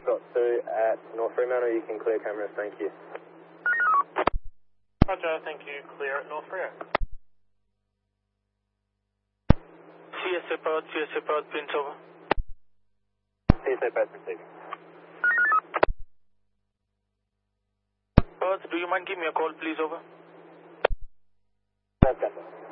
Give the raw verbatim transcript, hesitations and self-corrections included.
Foxtrot two at North Fremantle, you can clear cameras, thank you. Roger, thank you. Clear at North Rio. C S A Pod, C S A Pod, Prince over. C S A Pod, receiving. Pod, do you mind giving me a call, please, over? That's